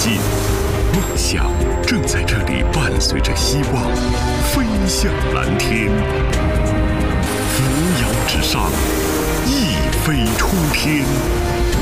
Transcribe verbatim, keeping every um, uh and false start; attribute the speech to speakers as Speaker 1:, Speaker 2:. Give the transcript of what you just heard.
Speaker 1: 近，梦想正在这里伴随着希望飞向蓝天。扶摇直上，一飞冲天。